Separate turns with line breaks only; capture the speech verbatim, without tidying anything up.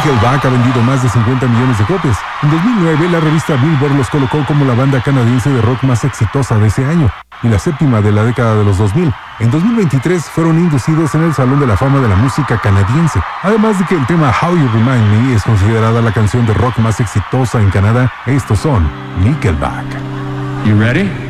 Nickelback ha vendido más de cincuenta millones de copias. En dos mil nueve, la revista Billboard los colocó como la banda canadiense de rock más exitosa de ese año y la séptima de la década de los dos mil. En dos mil veintitrés fueron inducidos en el Salón de la Fama de la Música Canadiense. Además de que el tema How You Remind Me es considerada la canción de rock más exitosa en Canadá, estos son Nickelback.
You ready?